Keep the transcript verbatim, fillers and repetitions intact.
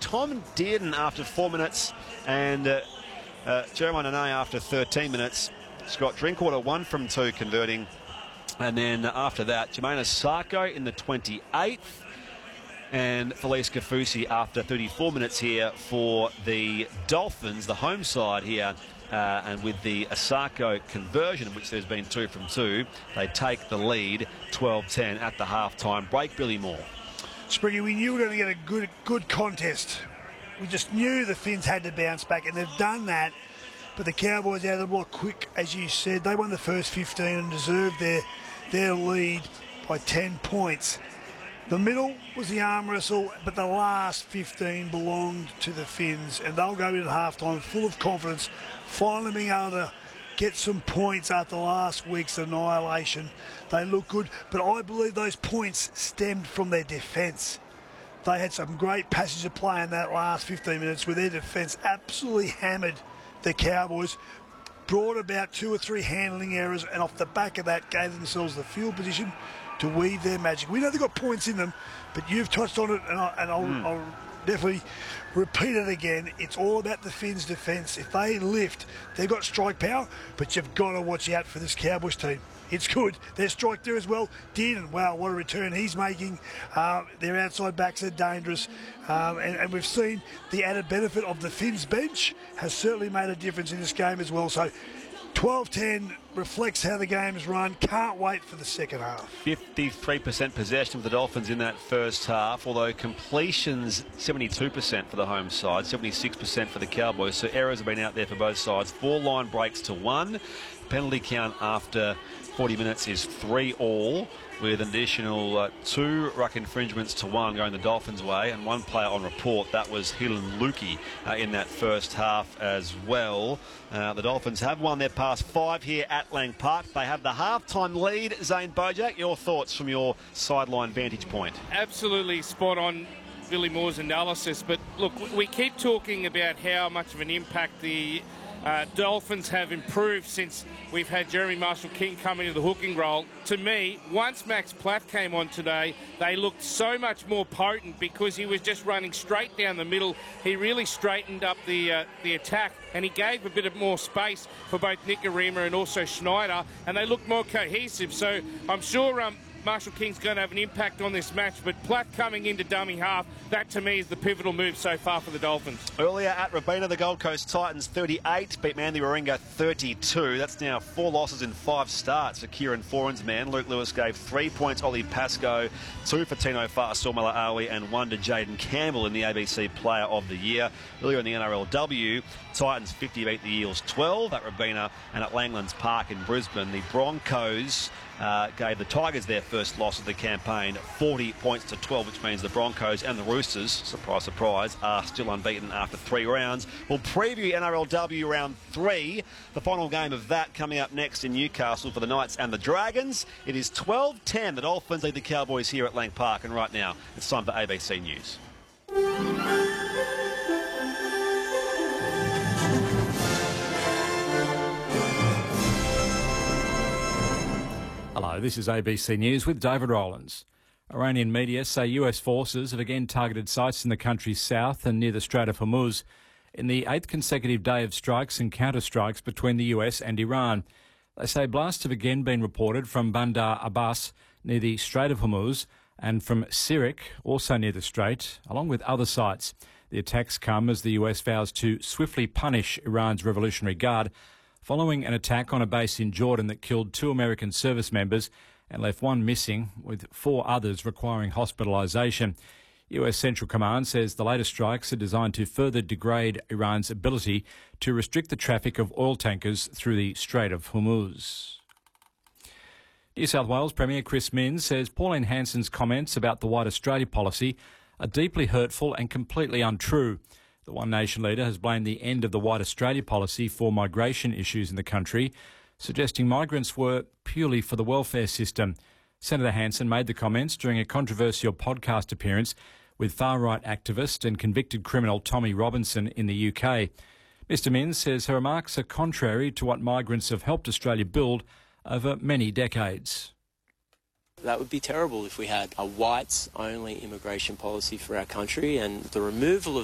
Tom Dearden after four minutes and uh, uh, Jeremiah Nene after thirteen minutes. Scott Drinkwater one from two converting. And then after that, Jermaine Asako in the twenty-eighth. And Felice Kafusi after thirty-four minutes here for the Dolphins, the home side here. Uh, and with the Asako conversion, which there's been two from two, they take the lead twelve ten at the half-time break. Billy Moore. Spriggy, we knew we were going to get a good good contest. We just knew the Finns had to bounce back, and they've done that. But the Cowboys out of the block quick, as you said. They won the first fifteen and deserved their, their lead by ten points. The middle was the arm wrestle, but the last fifteen belonged to the Finns, and they'll go into halftime full of confidence, finally being able to get some points after last week's annihilation. They look good, but I believe those points stemmed from their defence. They had some great passage of play in that last fifteen minutes where their defence absolutely hammered the Cowboys, brought about two or three handling errors, and off the back of that gave themselves the field position to weave their magic. We know they've got points in them, but you've touched on it, and, I, and I'll, mm. I'll definitely repeat it again. It's all about the Finns' defence. If they lift, they've got strike power, but you've got to watch out for this Cowboys team. It's good. Their strike there as well. Dearden, wow, what a return he's making. Uh, their outside backs are dangerous. Um, and, and we've seen the added benefit of the Finns bench has certainly made a difference in this game as well. So twelve ten reflects how the game's run. Can't wait for the second half. fifty-three percent possession of the Dolphins in that first half, although completions seventy-two percent for the home side, seventy-six percent for the Cowboys. So errors have been out there for both sides. Four line breaks to one. Penalty count after forty minutes is three all, with an additional uh, two ruck infringements to one going the Dolphins' way, and one player on report. That was Helen Lukey uh, in that first half as well. Uh, the Dolphins have won their past five here at Lang Park. They have the half-time lead. Zane Bojack, your thoughts from your sideline vantage point? Absolutely spot on Billy Moore's analysis, but look, we keep talking about how much of an impact the Uh, Dolphins have improved since we've had Jeremy Marshall-King come into the hooking role. To me, once Max Platt came on today, they looked so much more potent because he was just running straight down the middle. He really straightened up the uh, the attack, and he gave a bit of more space for both Nikorima and also Schneider, and they looked more cohesive. So I'm sure um, Marshall-King's going to have an impact on this match, but Platt coming into dummy half, that to me is the pivotal move so far for the Dolphins. Earlier at Robina, the Gold Coast Titans thirty-eight beat Manly Warringah thirty-two. That's now four losses in five starts for Kieran Foran's man. Luke Lewis gave three points, Ollie Pascoe, two for Tino Fa'asuamaleaui, and one to Jaden Campbell in the A B C Player of the Year. Earlier in the N R L W, Titans fifty beat the Eels twelve at Robina, and at Langlands Park in Brisbane, the Broncos Uh, gave the Tigers their first loss of the campaign, forty points to twelve, which means the Broncos and the Roosters, surprise, surprise, are still unbeaten after three rounds. We'll preview N R L W round three, the final game of that coming up next in Newcastle for the Knights and the Dragons. It is twelve ten. The Dolphins lead the Cowboys here at Lang Park, and right now it's time for A B C News. Hello, this is A B C News with David Rowlands. Iranian media say U S forces have again targeted sites in the country's south and near the Strait of Hormuz in the eighth consecutive day of strikes and counterstrikes between the U S and Iran. They say blasts have again been reported from Bandar Abbas near the Strait of Hormuz and from Sirik, also near the Strait, along with other sites. The attacks come as the U S vows to swiftly punish Iran's Revolutionary Guard following an attack on a base in Jordan that killed two American service members and left one missing, with four others requiring hospitalisation. U S Central Command says the latest strikes are designed to further degrade Iran's ability to restrict the traffic of oil tankers through the Strait of Hormuz. New South Wales Premier Chris Minns says Pauline Hanson's comments about the White Australia policy are deeply hurtful and completely untrue. The One Nation leader has blamed the end of the White Australia policy for migration issues in the country, suggesting migrants were purely for the welfare system. Senator Hanson made the comments during a controversial podcast appearance with far-right activist and convicted criminal Tommy Robinson in the U K. Mister Minns says her remarks are contrary to what migrants have helped Australia build over many decades. That would be terrible if we had a whites-only immigration policy for our country, and the removal of